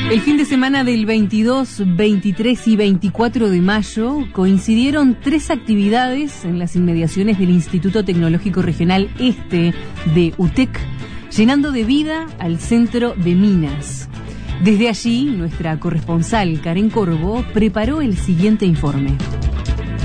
El fin de semana del 22, 23 y 24 de mayo coincidieron 3 actividades en las inmediaciones del Instituto Tecnológico Regional Este de UTEC, llenando de vida al centro de Minas. Desde allí, nuestra corresponsal Karen Corvo preparó el siguiente informe.